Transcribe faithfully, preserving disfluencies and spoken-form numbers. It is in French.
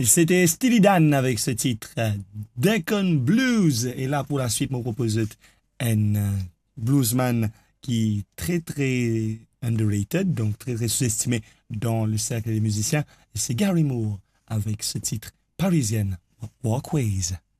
C'était Steely Dan avec ce titre Deccan Blues. Et là, pour la suite, je me propose un euh, bluesman qui est très très underrated, donc très très sous-estimé dans le cercle des musiciens. Et c'est Gary Moore avec ce titre Parisienne Walkways.